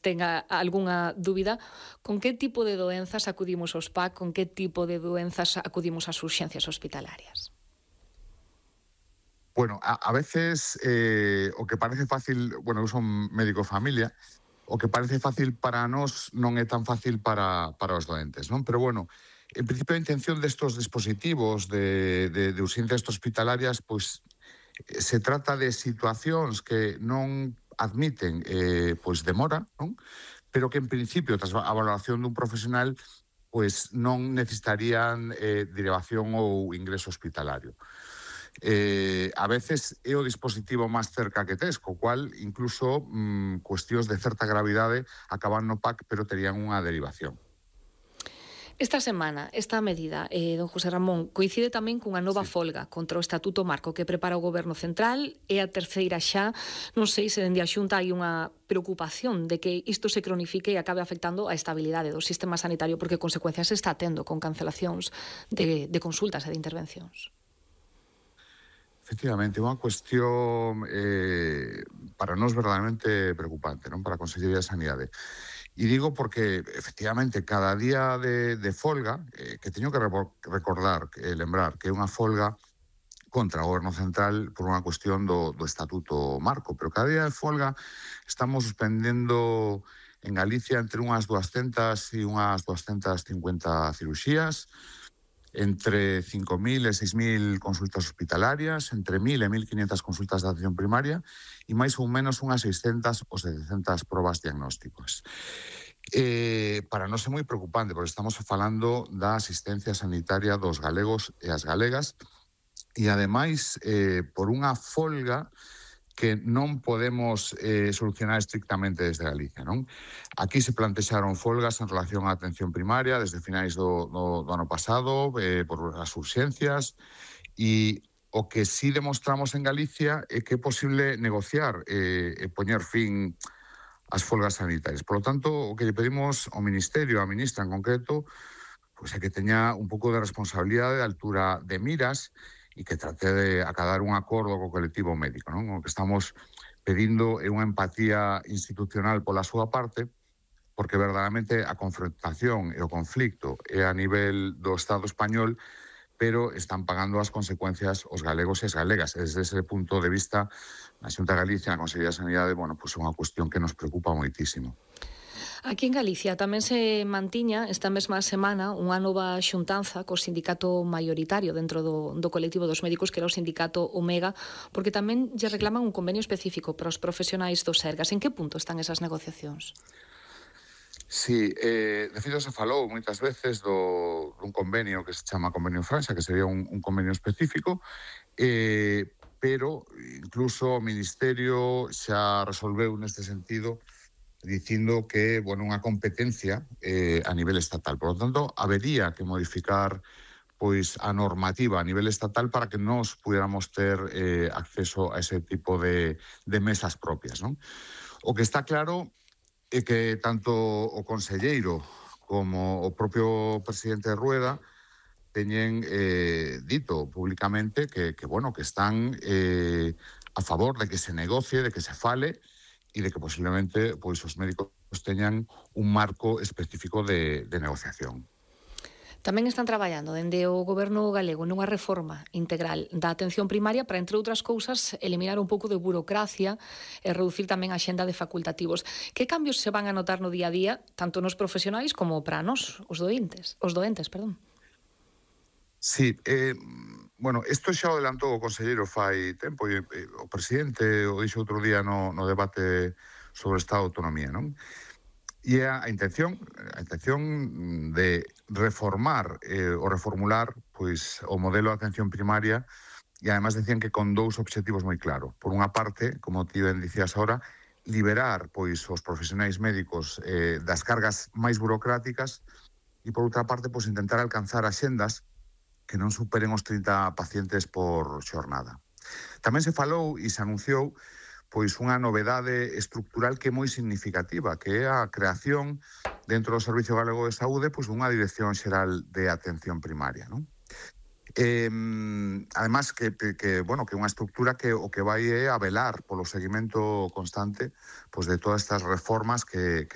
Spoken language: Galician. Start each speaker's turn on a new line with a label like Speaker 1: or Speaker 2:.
Speaker 1: tenga algunha dúbida, con que tipo de doenzas acudimos aos PAC, con que tipo de doenzas acudimos ás urxencias hospitalarias?
Speaker 2: Bueno, a veces o que parece fácil, bueno, eu son médico de familia, o que parece fácil para nós non é tan fácil para os doentes, non? Pero bueno, en principio a intención destos dispositivos de urxencias hospitalarias, pois se trata de situacións que non admiten pois demora, non? Pero que en principio, tras a valoración dun profesional, pois non necesitarían derivación ou ingreso hospitalario. A veces é o dispositivo máis cerca que tes, co cual incluso cuestións de certa gravidade acaban no PAC, pero terían unha derivación.
Speaker 1: Esta semana, esta medida, don José Ramón, coincide tamén cunha nova
Speaker 2: Sí.
Speaker 1: folga contra o Estatuto Marco que prepara o Goberno Central, é a terceira xa, non sei se dende a Xunta hai unha preocupación de que isto se cronifique e acabe afectando a estabilidade do sistema sanitario, porque consecuencias se está tendo con cancelacións de consultas e de intervencións.
Speaker 2: Efectivamente, unha cuestión para nós verdadeiramente preocupante, non? Para a Consellería de Sanidade. E digo porque, efectivamente, cada día de folga, que teño que recordar, lembrar, que é unha folga contra o Goberno Central por unha cuestión do Estatuto Marco, pero cada día de folga estamos suspendendo en Galicia entre unhas 200 e unhas 250 cirurxías, entre 5.000 e 6.000 consultas hospitalarias, entre 1.000 e 1.500 consultas de atención primaria e máis ou menos unhas 600 ou 700 probas diagnósticas. Para nós é moi preocupante, porque estamos falando da asistencia sanitaria dos galegos e as galegas e, ademais, por unha folga que non podemos solucionar estrictamente desde Galicia, non? Aquí se plantexaron folgas en relación á atención primaria desde finais do ano pasado por as urxencias e o que sí demostramos en Galicia é que é posible negociar e poñer fin ás folgas sanitarias. Por lo tanto, o que lle pedimos ao Ministerio, á ministra en concreto, pois é que teña un pouco de responsabilidade, de altura de miras e que trate de acadar un acordo co colectivo médico, non? O que estamos pedindo é unha empatía institucional pola súa parte, porque verdadeiramente a confrontación e o conflicto é a nivel do Estado español, pero están pagando as consecuencias os galegos e as galegas. Desde ese punto de vista, na Xunta de Galicia, na Consellería de Sanidade, bueno, pois é unha cuestión que nos preocupa moitísimo.
Speaker 1: Aquí en Galicia tamén se mantiña esta mesma semana unha nova xuntanza co sindicato maioritario dentro do colectivo dos médicos, que era o sindicato Omega, porque tamén lle reclaman un convenio específico para os profesionais do Sergas. En que punto están esas negociacións?
Speaker 2: Sí, de feito se falou moitas veces dun convenio que se chama Convenio Franxa, que sería un convenio específico, pero incluso o Ministerio xa resolveu neste sentido dicindo que, bueno, unha competencia a nivel estatal. Por lo tanto, habería que modificar pois a normativa a nivel estatal para que nós pudiéramos ter acceso a ese tipo de mesas propias, non? O que está claro é que tanto o conselleiro como o propio presidente Rueda teñen dito públicamente que están a favor de que se negocie, de que se fale e de que posiblemente pois os médicos teñan un marco específico de negociación.
Speaker 1: Tamén están traballando dende o Goberno galego nunha reforma integral da atención primaria para, entre outras cousas, eliminar un pouco de burocracia e reducir tamén a xenda de facultativos. Que cambios se van a notar no día a día, tanto nos profesionais como para nós, os doentes, perdón?
Speaker 2: Sí, bueno, isto xa o adelantou o conselleiro fai tempo e o presidente o dixo outro día no debate sobre o Estado de Autonomía, non? E a intención de reformar ou reformular pois o modelo de atención primaria e además decían que con dous obxectivos moi claros. Por unha parte, como ti ben dicías ahora, liberar pois os profesionais médicos das cargas máis burocráticas e por outra parte, pois intentar alcanzar axendas que non superen os 30 pacientes por xornada. Tamén se falou e se anunciou pois unha novedade estructural que é moi significativa, que é a creación dentro do Servicio Galego de Saúde pois unha Dirección Xeral de Atención Primaria, non? Además que é unha estructura que o que vai é a velar polo seguimento constante pois de todas estas reformas que